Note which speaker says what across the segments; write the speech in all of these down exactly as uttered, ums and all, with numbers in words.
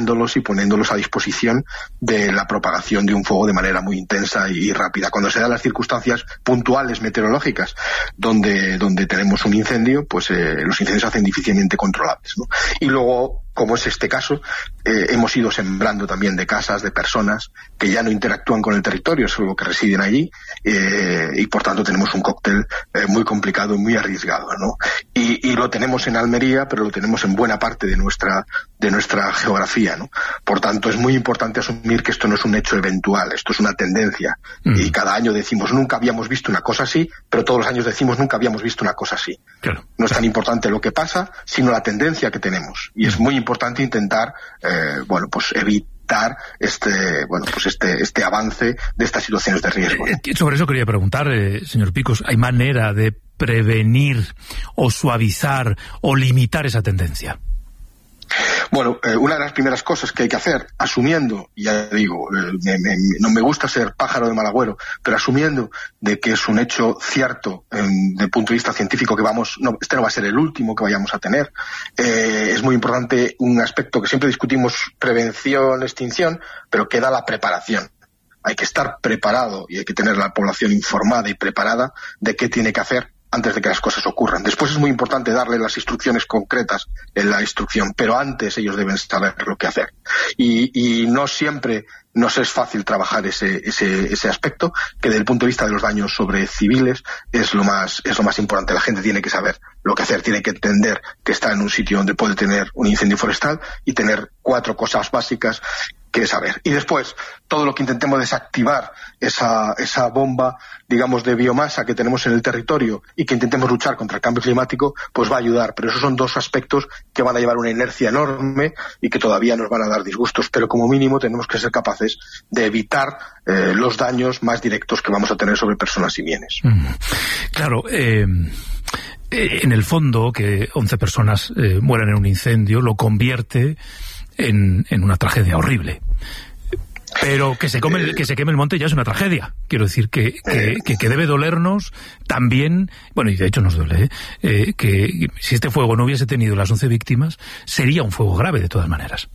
Speaker 1: cuidándolos y poniéndolos a disposición de la propagación de un fuego de manera muy intensa y rápida. Cuando se dan las circunstancias puntuales meteorológicas donde, donde tenemos un incendio, pues eh, los incendios se hacen difícilmente controlables, ¿no? Y luego, como es este caso, eh, hemos ido sembrando también de casas, de personas que ya no interactúan con el territorio, solo que residen allí, eh, y por tanto tenemos un cóctel eh, muy complicado y muy arriesgado, ¿no? Y, y lo tenemos en Almería, pero lo tenemos en buena parte de nuestra de nuestra geografía, ¿no? Por tanto, es muy importante asumir que esto no es un hecho eventual, esto es una tendencia. Mm. Y cada año decimos, nunca habíamos visto una cosa así, pero todos los años decimos, nunca habíamos visto una cosa así.
Speaker 2: Claro.
Speaker 1: No es tan importante lo que pasa, sino la tendencia que tenemos. Y mm. es muy importante intentar, eh, bueno, pues evitar este, bueno, pues este, este avance de estas situaciones de riesgo, ¿no?
Speaker 2: Eh, sobre eso quería preguntar, eh, señor Picos, ¿hay manera de prevenir o suavizar o limitar esa tendencia?
Speaker 1: Bueno, eh, una de las primeras cosas que hay que hacer, asumiendo, y ya digo, eh, me, me, no me gusta ser pájaro de mal agüero, pero asumiendo de que es un hecho cierto eh, desde el punto de vista científico que vamos, no, este no va a ser el último que vayamos a tener, eh, es muy importante un aspecto que siempre discutimos, prevención, extinción, pero queda la preparación. Hay que estar preparado y hay que tener la población informada y preparada de qué tiene que hacer antes de que las cosas ocurran. Después es muy importante darle las instrucciones concretas en la instrucción, pero antes ellos deben saber lo que hacer. Y, y no siempre nos es fácil trabajar ese, ese, ese aspecto, que desde el punto de vista de los daños sobre civiles es lo más, es lo más importante. La gente tiene que saber lo que hacer, tiene que entender que está en un sitio donde puede tener un incendio forestal y tener cuatro cosas básicas que saber. Y después, todo lo que intentemos desactivar esa, esa bomba, digamos, de biomasa que tenemos en el territorio y que intentemos luchar contra el cambio climático, pues va a ayudar. Pero esos son dos aspectos que van a llevar una inercia enorme y que todavía nos van a dar disgustos. Pero como mínimo tenemos que ser capaces de evitar eh, los daños más directos que vamos a tener sobre personas y bienes.
Speaker 2: Mm. Claro, eh... en el fondo, que once personas eh, mueran en un incendio lo convierte en, en una tragedia horrible. Pero que se, come, que se queme el monte ya es una tragedia. Quiero decir que, que, que, que debe dolernos también, bueno, y de hecho nos duele, ¿eh? Eh, que si este fuego no hubiese tenido las once víctimas, sería un fuego grave de todas maneras.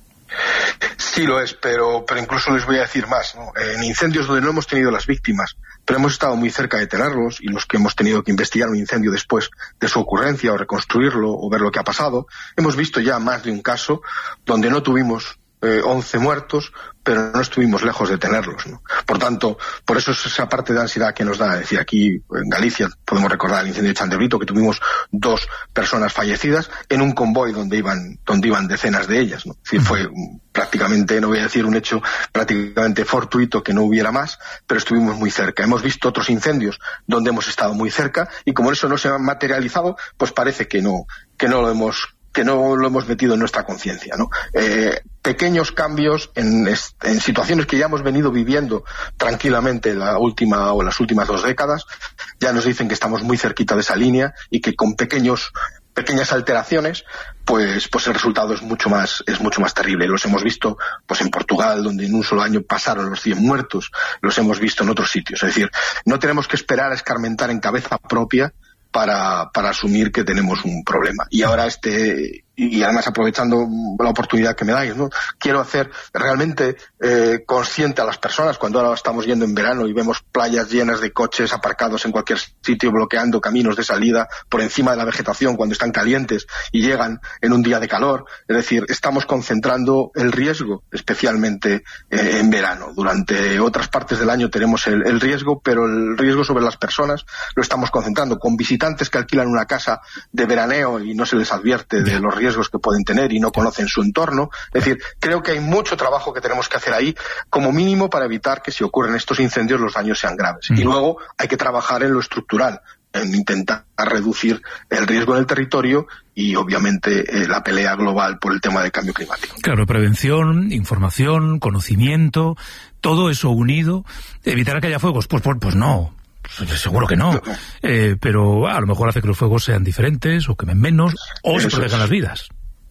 Speaker 1: Sí lo es, pero, pero incluso les voy a decir más, ¿no? En incendios donde no hemos tenido las víctimas, pero hemos estado muy cerca de tenerlos, y los que hemos tenido que investigar un incendio después de su ocurrencia o reconstruirlo o ver lo que ha pasado, hemos visto ya más de un caso donde no tuvimos eh, once muertos, pero no estuvimos lejos de tenerlos, ¿no? Por tanto, por eso es esa parte de ansiedad que nos da. Es decir, aquí en Galicia podemos recordar el incendio de Chandebrito, que tuvimos dos personas fallecidas en un convoy donde iban donde iban decenas de ellas, ¿no? Es decir, fue prácticamente, no voy a decir un hecho prácticamente fortuito que no hubiera más, pero estuvimos muy cerca. Hemos visto otros incendios donde hemos estado muy cerca y como eso no se ha materializado, pues parece que no que no lo hemos que no lo hemos metido en nuestra conciencia, ¿no? Eh, pequeños cambios en, en situaciones que ya hemos venido viviendo tranquilamente la última o las últimas dos décadas, ya nos dicen que estamos muy cerquita de esa línea y que con pequeños pequeñas alteraciones, pues pues el resultado es mucho más es mucho más terrible. Los hemos visto pues en Portugal, donde en un solo año pasaron los cien muertos, los hemos visto en otros sitios. Es decir, no tenemos que esperar a escarmentar en cabeza propia para para asumir que tenemos un problema. Y ahora este y además aprovechando la oportunidad que me dais, ¿no? Quiero hacer realmente eh, consciente a las personas, cuando ahora estamos yendo en verano y vemos playas llenas de coches aparcados en cualquier sitio, bloqueando caminos de salida por encima de la vegetación cuando están calientes y llegan en un día de calor. Es decir, estamos concentrando el riesgo, especialmente eh, en verano. Durante otras partes del año tenemos el, el riesgo, pero el riesgo sobre las personas lo estamos concentrando con visitantes que alquilan una casa de veraneo y no se les advierte de los riesgos que pueden tener y no conocen su entorno. Es decir, creo que hay mucho trabajo que tenemos que hacer ahí, como mínimo para evitar que si ocurren estos incendios los daños sean graves. Mm. Y luego hay que trabajar en lo estructural, en intentar reducir el riesgo en el territorio y obviamente eh, la pelea global por el tema del cambio climático.
Speaker 2: Claro, prevención, información, conocimiento, todo eso unido. ¿Evitar que haya fuegos? Pues, pues, pues no. Pues seguro que no, eh, pero a lo mejor hace que los fuegos sean diferentes o quemen menos o Eso se protejan es. las vidas.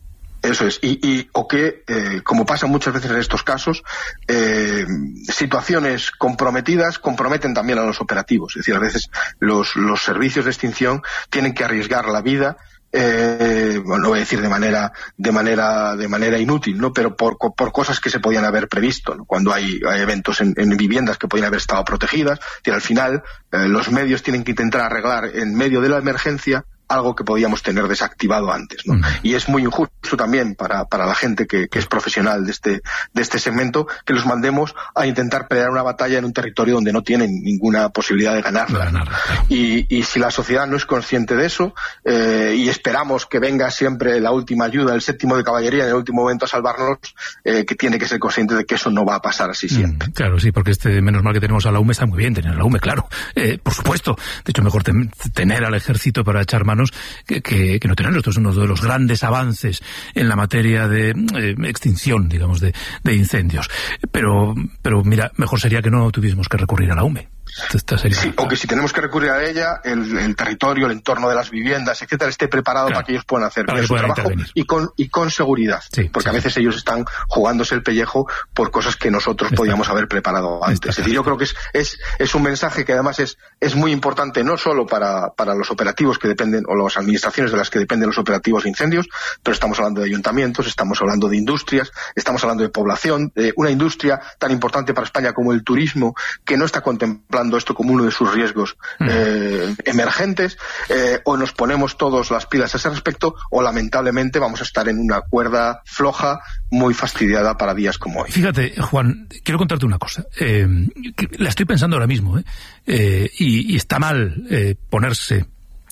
Speaker 1: Eso es, y, y o que, eh, como pasa muchas veces en estos casos, eh, situaciones comprometidas comprometen también a los operativos. Es decir, a veces los, los servicios de extinción tienen que arriesgar la vida eh, bueno, no voy a decir de manera de manera de manera inútil, ¿no? Pero por, por cosas que se podían haber previsto, ¿no? Cuando hay, hay eventos en, en viviendas que podían haber estado protegidas, y al final eh, los medios tienen que intentar arreglar en medio de la emergencia algo que podíamos tener desactivado antes, ¿no? Mm. Y es muy injusto también para, para la gente que, que es profesional de este, de este segmento, que los mandemos a intentar pelear una batalla en un territorio donde no tienen ninguna posibilidad de ganarla. Ganar, claro. y, y si la sociedad no es consciente de eso, eh, y esperamos que venga siempre la última ayuda, el séptimo de caballería en el último momento a salvarnos, eh, que tiene que ser consciente de que eso no va a pasar así siempre.
Speaker 2: Mm, claro, sí, porque este menos mal que tenemos a la U M E, está muy bien tener a la U M E, claro, eh, por supuesto. De hecho, mejor ten, tener al ejército para echar manos Que, que, que no tenerlo. Esto es uno de los grandes avances en la materia de eh, extinción, digamos, de, de incendios. Pero, pero mira, mejor sería que no tuviésemos que recurrir a la U M E. Esta sería...
Speaker 1: Sí, o que si tenemos que recurrir a ella, el, el territorio, el entorno de las viviendas, etcétera, esté preparado, claro, para que ellos puedan hacer bien su trabajo y con, y con seguridad. Sí, porque sí, a veces ellos están jugándose el pellejo por cosas que nosotros está, podíamos haber preparado antes. Está, es decir, yo creo que es, es, es un mensaje que además es, es muy importante, no solo para, para los operativos que dependen, o las administraciones de las que dependen los operativos de incendios, pero estamos hablando de ayuntamientos, estamos hablando de industrias, estamos hablando de población, de una industria tan importante para España como el turismo, que no está contemplando esto como uno de sus riesgos mm. eh, emergentes, eh, o nos ponemos todos las pilas a ese respecto, o lamentablemente vamos a estar en una cuerda floja muy fastidiada para días como hoy.
Speaker 2: Fíjate, Juan, quiero contarte una cosa. Eh, la estoy pensando ahora mismo, ¿eh? Eh, y, y está mal eh, ponerse,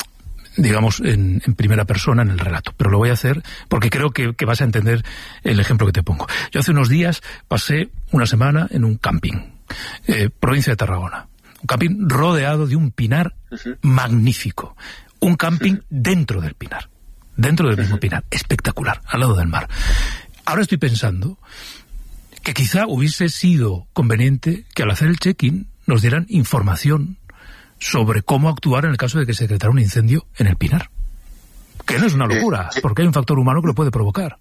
Speaker 2: digamos, en, en primera persona en el relato, pero lo voy a hacer porque creo que, que vas a entender el ejemplo que te pongo. Yo hace unos días pasé una semana en un camping, eh, provincia de Tarragona. Un camping rodeado de un pinar uh-huh. magnífico. Un camping uh-huh. dentro del pinar. Dentro del mismo uh-huh. pinar. Espectacular, al lado del mar. Ahora estoy pensando que quizá hubiese sido conveniente que al hacer el check-in nos dieran información sobre cómo actuar en el caso de que se decretara un incendio en el pinar. Que no es una locura, eh, porque hay un factor humano que lo puede provocar.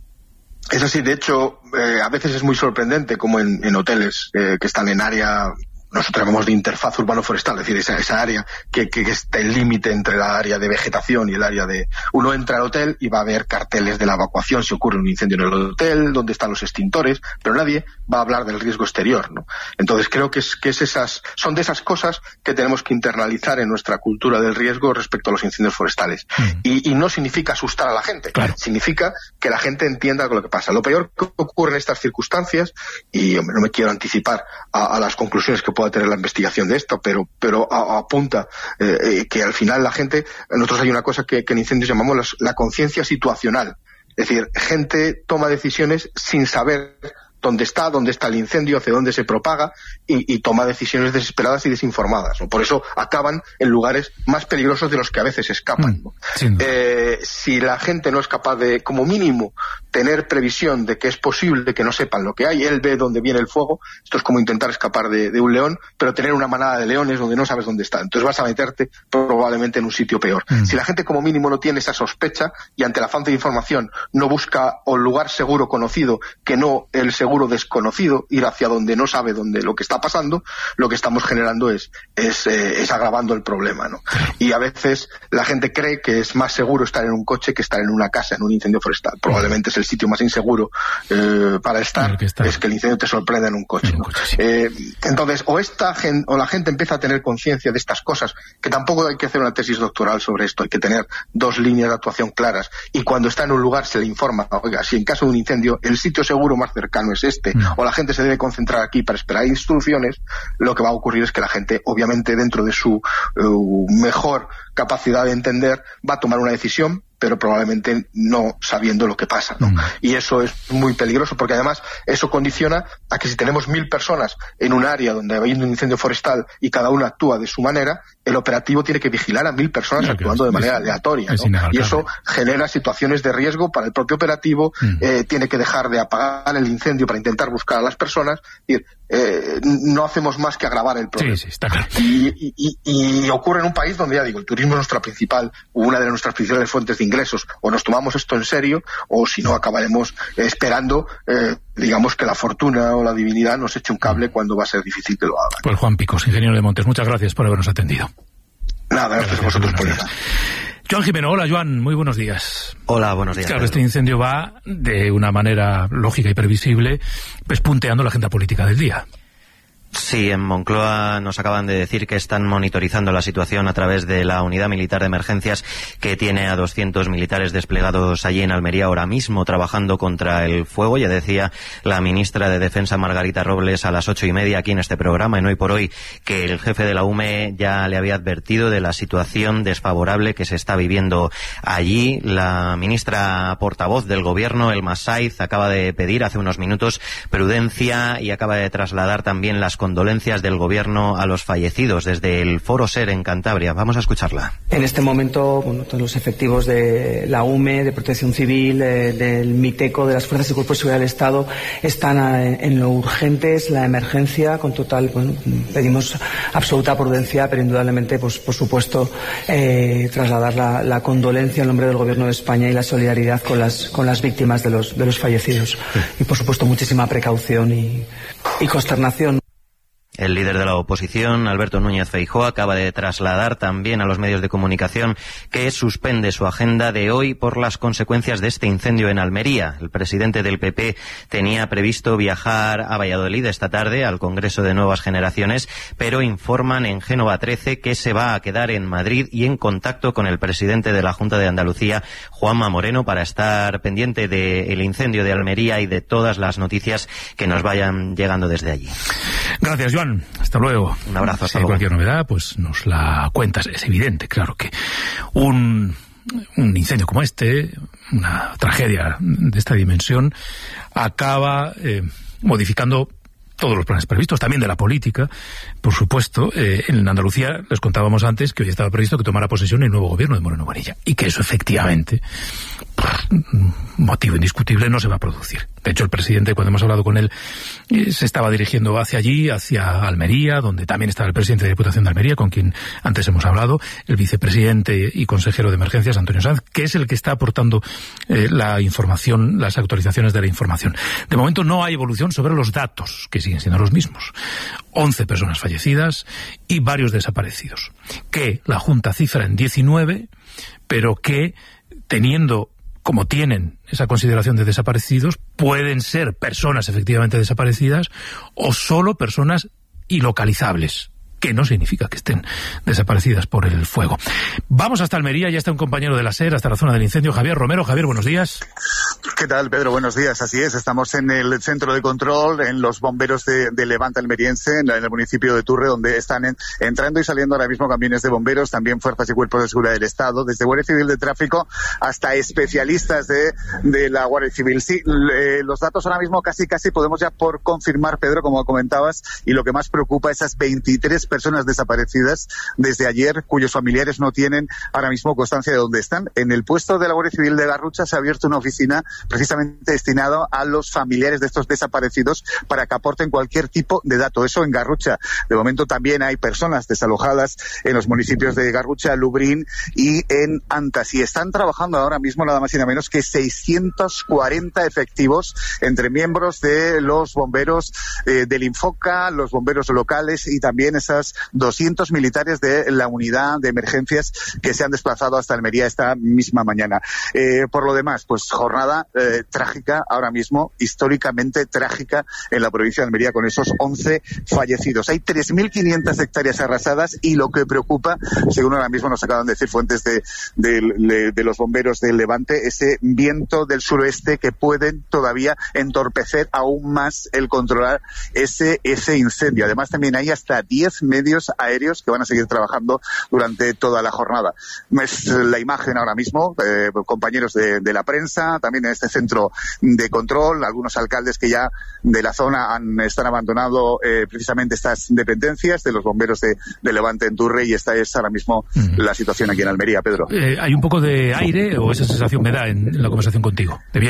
Speaker 1: Es así, de hecho, eh, a veces es muy sorprendente como en, en hoteles eh, que están en área... Nosotros llamamos de interfaz urbano-forestal, es decir, esa, esa área que, que, que está el límite entre la área de vegetación y el área de... Uno entra al hotel y va a ver carteles de la evacuación si ocurre un incendio en el hotel, dónde están los extintores, pero nadie va a hablar del riesgo exterior, ¿no? Entonces creo que es, que es esas, son de esas cosas que tenemos que internalizar en nuestra cultura del riesgo respecto a los incendios forestales. Mm. Y, y no significa asustar a la gente, claro. Significa que la gente entienda lo que pasa. Lo peor que ocurre en estas circunstancias, y hombre, no me quiero anticipar a, a las conclusiones que pueda tener la investigación de esto, pero pero apunta eh, eh, que al final la gente, nosotros hay una cosa que, que en incendios llamamos la, la conciencia situacional, es decir, gente toma decisiones sin saber dónde está, dónde está el incendio, hacia dónde se propaga, y, y toma decisiones desesperadas y desinformadas, ¿no? Por eso acaban en lugares más peligrosos de los que a veces escapan, ¿no? Mm, eh, si la gente no es capaz de, como mínimo, tener previsión de que es posible que no sepan lo que hay, él ve dónde viene el fuego, esto es como intentar escapar de, de un león, pero tener una manada de leones donde no sabes dónde está, entonces vas a meterte probablemente en un sitio peor. Mm. Si la gente como mínimo no tiene esa sospecha, y ante la falta de información no busca un lugar seguro conocido, que no el seguro seguro desconocido, ir hacia donde no sabe dónde lo que está pasando, lo que estamos generando es es, eh, es agravando el problema, ¿no? Y a veces la gente cree que es más seguro estar en un coche que estar en una casa, en un incendio forestal. Probablemente es el sitio más inseguro eh, para estar, que es que el incendio te sorprenda en un coche, ¿no? un coche sí. eh, entonces, o esta gen, o la gente empieza a tener conciencia de estas cosas, que tampoco hay que hacer una tesis doctoral sobre esto, hay que tener dos líneas de actuación claras, y cuando está en un lugar se le informa, oiga, si en caso de un incendio el sitio seguro más cercano es este, no. o la gente se debe concentrar aquí para esperar instrucciones, lo que va a ocurrir es que la gente, obviamente dentro de su uh, mejor capacidad de entender, va a tomar una decisión, pero probablemente no sabiendo lo que pasa, ¿no? Mm. Y eso es muy peligroso, porque además eso condiciona a que si tenemos mil personas en un área donde hay un incendio forestal y cada una actúa de su manera, el operativo tiene que vigilar a mil personas no, actuando de manera es, aleatoria, ¿no? Y eso genera situaciones de riesgo para el propio operativo, mm. eh, tiene que dejar de apagar el incendio para intentar buscar a las personas, y eh, no hacemos más que agravar el problema.
Speaker 2: Sí, sí, está claro.
Speaker 1: Y, y, y, y ocurre en un país donde, ya digo, el turismo es nuestra principal, una de nuestras principales fuentes de ingresos. O nos tomamos esto en serio, o si no acabaremos esperando, eh, digamos, que la fortuna o la divinidad nos eche un cable cuando va a ser difícil que lo haga.
Speaker 2: Pues Juan Picos, ingeniero de Montes, muchas gracias por habernos atendido.
Speaker 1: Nada, gracias, gracias a vosotros por eso.
Speaker 2: Joan Jimeno, hola Joan, muy buenos días.
Speaker 3: Hola, buenos días.
Speaker 2: Claro, Pedro. Este incendio va de una manera lógica y previsible, pues punteando la agenda política del día.
Speaker 3: Sí, en Moncloa nos acaban de decir que están monitorizando la situación a través de la unidad militar de emergencias que tiene a doscientos militares desplegados allí en Almería ahora mismo trabajando contra el fuego. Ya decía la ministra de Defensa Margarita Robles a las ocho y media aquí en este programa en Hoy por Hoy que el jefe de la U M E ya le había advertido de la situación desfavorable que se está viviendo allí. La ministra portavoz del gobierno, Elma Saiz, acaba de pedir hace unos minutos prudencia y acaba de trasladar también las condolencias del gobierno a los fallecidos desde el Foro Ser en Cantabria. Vamos a escucharla.
Speaker 4: En este momento, bueno, todos los efectivos de la U M E, de Protección Civil, eh, del MITECO, de las Fuerzas y Cuerpos de Seguridad del Estado, están a, en lo urgente, es la emergencia, con total, bueno, pedimos absoluta prudencia, pero indudablemente, pues, por supuesto, eh, trasladar la, la condolencia en nombre del Gobierno de España y la solidaridad con las, con las víctimas de los, de los fallecidos. Sí. Y, por supuesto, muchísima precaución y, y consternación.
Speaker 3: El líder de la oposición, Alberto Núñez Feijóo, acaba de trasladar también a los medios de comunicación que suspende su agenda de hoy por las consecuencias de este incendio en Almería. El presidente del P P tenía previsto viajar a Valladolid esta tarde al Congreso de Nuevas Generaciones, pero informan en Génova trece que se va a quedar en Madrid y en contacto con el presidente de la Junta de Andalucía, Juanma Moreno, para estar pendiente del incendio de Almería y de todas las noticias que nos vayan llegando desde allí.
Speaker 2: Gracias, Joan. Hasta luego.
Speaker 3: Un abrazo.
Speaker 2: Si hay cualquier novedad, pues nos la cuentas. Es evidente, claro, que un, un incendio como este, una tragedia de esta dimensión, acaba eh, modificando todos los planes previstos, también de la política, por supuesto. Eh, en Andalucía les contábamos antes que hoy estaba previsto que tomara posesión el nuevo gobierno de Moreno Bonilla y que eso efectivamente, motivo indiscutible, no se va a producir. De hecho, el presidente, cuando hemos hablado con él, eh, se estaba dirigiendo hacia allí, hacia Almería, donde también estaba el presidente de la Diputación de Almería, con quien antes hemos hablado, el vicepresidente y consejero de Emergencias, Antonio Sanz, que es el que está aportando eh, la información, las actualizaciones de la información. De momento no hay evolución sobre los datos, que siguen siendo los mismos. once personas fallecidas y varios desaparecidos, que la Junta cifra en diecinueve, pero que, teniendo como tienen esa consideración de desaparecidos, pueden ser personas efectivamente desaparecidas o solo personas ilocalizables, que no significa que estén desaparecidas por el fuego. Vamos hasta Almería, ya está un compañero de la SER, hasta la zona del incendio, Javier Romero. Javier, buenos días.
Speaker 5: ¿Qué tal, Pedro? Buenos días. Así es, estamos en el centro de control, en los bomberos de, de Levante almeriense, en, en el municipio de Turre, donde están en, entrando y saliendo ahora mismo camiones de bomberos, también fuerzas y cuerpos de seguridad del Estado, desde Guardia Civil de Tráfico hasta especialistas de, de la Guardia Civil. Sí, eh, los datos ahora mismo casi casi podemos ya por confirmar, Pedro, como comentabas, y lo que más preocupa, esas veintitrés personas desaparecidas desde ayer, cuyos familiares no tienen ahora mismo constancia de dónde están. En el puesto de la Guardia Civil de Garrucha se ha abierto una oficina precisamente destinada a los familiares de estos desaparecidos para que aporten cualquier tipo de dato. Eso en Garrucha. De momento también hay personas desalojadas en los municipios de Garrucha, Lubrín y en Antas. Y están trabajando ahora mismo nada más y nada menos que seiscientos cuarenta efectivos entre miembros de los bomberos eh, del Infoca, los bomberos locales y también esas doscientos militares de la unidad de emergencias que se han desplazado hasta Almería esta misma mañana. Eh, por lo demás, pues jornada eh, trágica ahora mismo, históricamente trágica en la provincia de Almería con esos once fallecidos. Hay tres mil quinientas hectáreas arrasadas y lo que preocupa, según ahora mismo nos acaban de decir fuentes de, de, de, de los bomberos del Levante, ese viento del suroeste que pueden todavía entorpecer aún más el controlar ese, ese incendio. Además también hay hasta diez medios aéreos que van a seguir trabajando durante toda la jornada. Es la imagen ahora mismo, eh, compañeros de, de la prensa, también en este centro de control, algunos alcaldes que ya de la zona han, están abandonado eh, precisamente estas dependencias de los bomberos de, de Levante en Turre, y esta es ahora mismo mm. la situación aquí en Almería, Pedro.
Speaker 2: Eh, ¿Hay un poco de aire o esa sensación me da en, en la conversación contigo, de viento?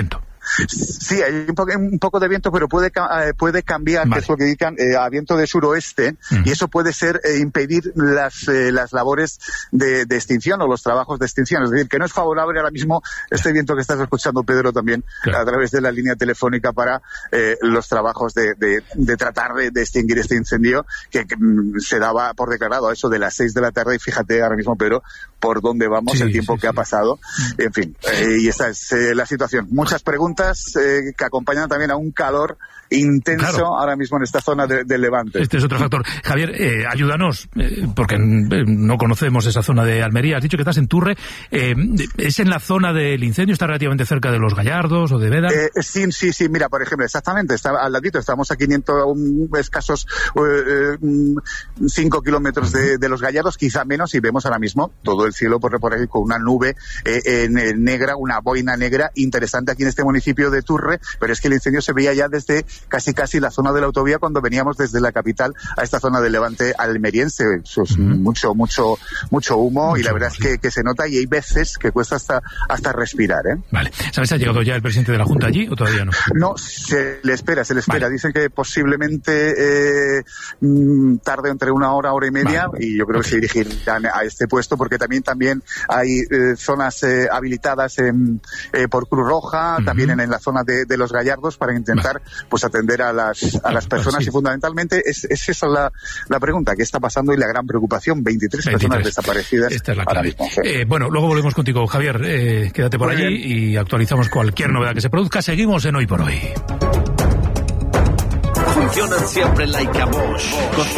Speaker 5: Sí, hay un poco, un poco de viento, pero puede, puede cambiar, vale. que es lo que indican, eh, a viento de suroeste, uh-huh. y eso puede ser eh, impedir las, eh, las labores de, de extinción o los trabajos de extinción. Es decir, que no es favorable ahora mismo este viento que estás escuchando, Pedro, también claro. a través de la línea telefónica para eh, los trabajos de, de, de tratar de, de extinguir este incendio que, que se daba por declarado a eso de las seis de la tarde, y fíjate ahora mismo, Pedro, por dónde vamos, sí, el tiempo sí, que sí. ha pasado, en fin, eh, y esa es eh, la situación. Muchas preguntas eh, que acompañan también a un calor intenso claro. ahora mismo en esta zona del de Levante.
Speaker 2: Este es otro factor. Javier, eh, ayúdanos, eh, porque no conocemos esa zona de Almería. Has dicho que estás en Turre. Eh, ¿Es en la zona del incendio? ¿Está relativamente cerca de Los Gallardos o de Bédar?
Speaker 5: Eh, sí, sí, sí. Mira, por ejemplo, exactamente, está al ladito. Estamos a quinientos um, escasos eh, cinco kilómetros de, de Los Gallardos, quizá menos, y vemos ahora mismo todo el cielo por, por ahí con una nube eh, en, en negra, una boina negra interesante aquí en este municipio de Turre, pero es que el incendio se veía ya desde casi casi la zona de la autovía cuando veníamos desde la capital a esta zona del Levante almeriense. Eso es uh-huh. mucho, mucho, mucho humo mucho, y la verdad sí. es que, que se nota, y hay veces que cuesta hasta, hasta respirar, ¿eh?
Speaker 2: Vale. ¿Sabes, ha llegado ya el presidente de la Junta allí o todavía no?
Speaker 5: No, se le espera, se le espera. Vale. Dicen que posiblemente eh, tarde entre una hora, hora y media, vale. y yo creo okay. que se dirigirán a este puesto, porque también, también hay eh, zonas eh, habilitadas en, eh, por Cruz Roja, uh-huh. también en, en la zona de, de Los Gallardos, para intentar vale. pues atender a las a las personas, sí. y fundamentalmente es, es esa la, la pregunta, ¿qué está pasando? Y la gran preocupación, veintitrés, veintitrés personas desaparecidas.
Speaker 2: Esta es la clave. Mismo, sí. eh, bueno, luego volvemos contigo, Javier, eh, quédate por Muy allí bien. Y actualizamos cualquier novedad que se produzca. Seguimos en Hoy por Hoy.
Speaker 6: Funcionan siempre like a Bosch.